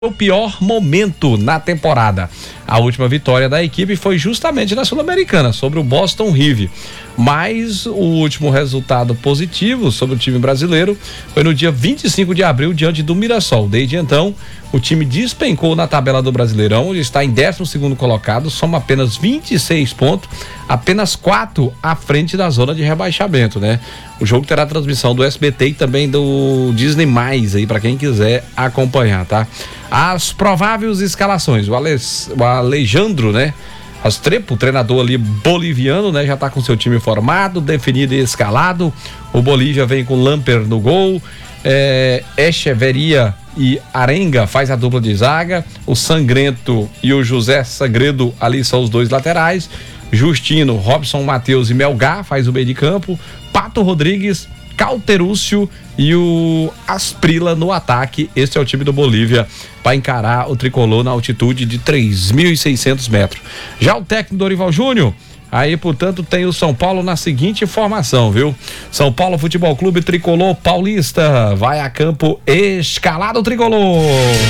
O pior momento na temporada. A última vitória da equipe foi justamente na Sul-Americana, sobre o Boston River. Mas o último resultado positivo sobre o time brasileiro foi no dia 25 de abril, diante do Mirassol. Desde então, o time despencou na tabela do Brasileirão, ele está em 12º colocado, soma apenas 26 pontos, apenas 4 à frente da zona de rebaixamento, né? O jogo terá transmissão do SBT e também do Disney+, aí para quem quiser acompanhar, tá? As prováveis escalações, o Alejandro, né? Rastrepo, o treinador ali boliviano, né? Já tá com seu time formado, definido e escalado. O Bolívia vem com Lamper no gol, Echeverria e Arenga faz a dupla de zaga. O Sangrento e o José Sagredo ali são os dois laterais. Justino, Robson Matheus e Melgar faz o meio de campo. Pato Rodrigues, Calterúcio e o Asprila no ataque. Este é o time do Bolívia para encarar o tricolor na altitude de 3.600 metros. Já o técnico Dorival Júnior, aí portanto tem o São Paulo na seguinte formação, viu? São Paulo Futebol Clube Tricolor Paulista vai a campo escalado tricolor.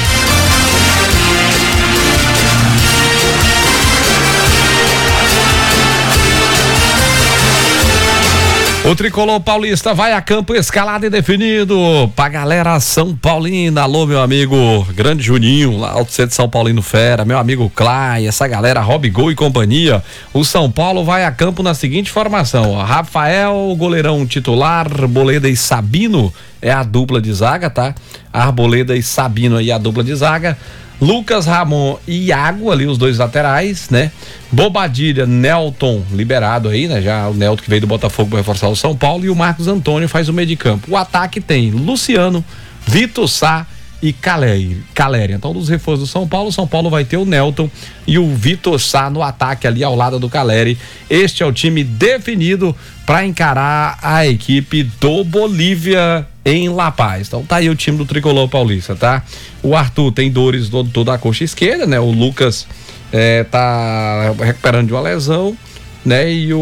O tricolor paulista vai a campo escalado e definido pra galera São Paulina. Alô, meu amigo Grande Juninho, lá do centro de São Paulino Fera, meu amigo Clay, essa galera Robigol e companhia. O São Paulo vai a campo na seguinte formação: Rafael, goleirão titular, Arboleda e Sabino é a dupla de zaga, tá? Arboleda e Sabino aí a dupla de zaga. Lucas, Ramon e Iago ali, os dois laterais, né? Bobadilha, Nelton liberado aí, né? Já o Nelton que veio do Botafogo para reforçar o São Paulo, e o Marcos Antônio faz o meio de campo. O ataque tem Luciano, Vitor Sá e Caleri. Então, dos reforços do São Paulo vai ter o Nelton e o Vitor Sá no ataque ali ao lado do Caleri. Este é o time definido para encarar a equipe do Bolívia em La Paz. Então tá aí o time do Tricolor Paulista, tá? O Arthur tem dores do da coxa esquerda, né? O Lucas tá recuperando de uma lesão, né? E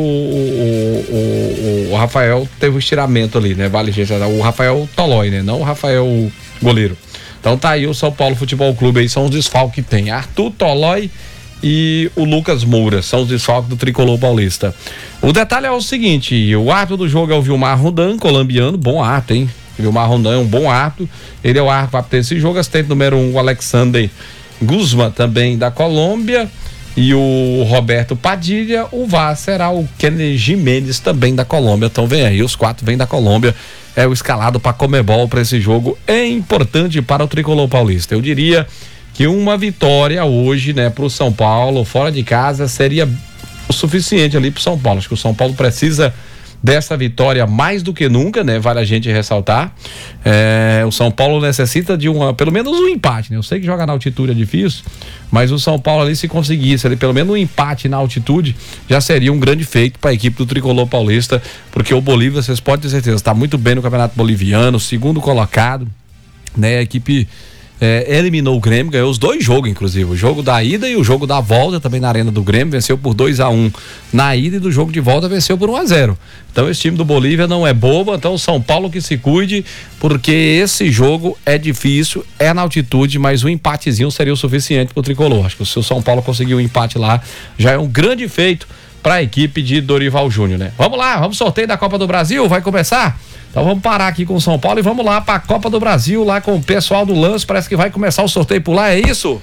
o Rafael teve um estiramento ali, né? Vale, gente, o Rafael Tolói, né? Não o Rafael goleiro. Então tá aí o São Paulo Futebol Clube, aí são os desfalques que tem. Arthur, Tolói e o Lucas Moura são os desfalques do Tricolor Paulista. O detalhe é o seguinte: o árbitro do jogo é o Vilmar Rondan, colombiano, bom árbitro, hein? Vilmar Rondan é um bom árbitro, ele é o árbitro para ter esse jogo. Assistente número 1, o Alexander Guzman, também da Colômbia, e o Roberto Padilha. O VAR será o Kennedy Jimenez, também da Colômbia. Então vem aí, os 4 vêm da Colômbia. É o escalado para Conmebol para esse jogo, é importante para o Tricolor Paulista. Eu diria que uma vitória hoje, né, para o São Paulo fora de casa seria o suficiente ali para o São Paulo. Acho que o São Paulo precisa dessa vitória mais do que nunca, né? Vale a gente ressaltar. O São Paulo necessita de pelo menos um empate, né? Eu sei que jogar na altitude é difícil, mas o São Paulo ali, se conseguisse ali pelo menos um empate na altitude, já seria um grande feito para a equipe do Tricolor Paulista, porque o Bolívia, vocês podem ter certeza, está muito bem no Campeonato Boliviano, segundo colocado, né? A equipe eliminou o Grêmio, ganhou os 2 jogos, inclusive, o jogo da ida e o jogo da volta, também na arena do Grêmio, venceu por 2-1 na ida, e do jogo de volta venceu por 1-0. Então esse time do Bolívia não é bobo. Então o São Paulo que se cuide, porque esse jogo é difícil, é na altitude, mas um empatezinho seria o suficiente pro Tricolor. Acho que se o São Paulo conseguir um empate lá, já é um grande feito para a equipe de Dorival Júnior, né? Vamos lá, vamos sorteio da Copa do Brasil, vai começar? Então vamos parar aqui com o São Paulo e vamos lá para a Copa do Brasil, lá com o pessoal do Lance. Parece que vai começar o sorteio por lá, é isso?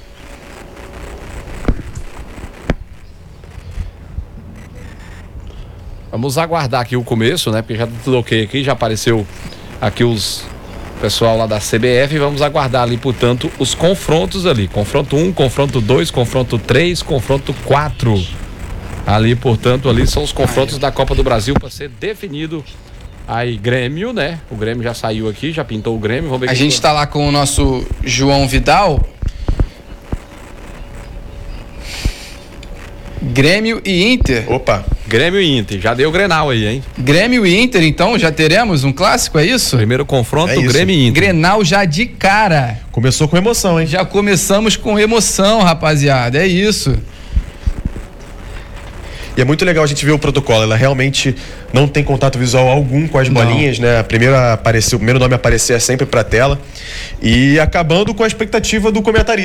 Vamos aguardar aqui o começo, né? Porque já tá tudo ok aqui, já apareceu aqui os pessoal lá da CBF. Vamos aguardar ali, portanto, os confrontos ali. Confronto 1, confronto 2, confronto 3, confronto 4. Ali, portanto, ali são os confrontos da Copa do Brasil para ser definido. Aí, Grêmio, né? O Grêmio já saiu aqui, já pintou o Grêmio. Vamos ver. A gente tá lá com o nosso João Vidal. Grêmio e Inter. Opa, Grêmio e Inter. Já deu o Grenal aí, hein? Grêmio e Inter, então, já teremos um clássico, é isso? Primeiro confronto, Grêmio e Inter. Grenal já de cara. Começou com emoção, hein? Já começamos com emoção, rapaziada, é isso. E é muito legal a gente ver o protocolo. Ela realmente não tem contato visual algum com as bolinhas, né? O primeiro nome a aparecer é sempre pra tela. E acabando com a expectativa do comentarista.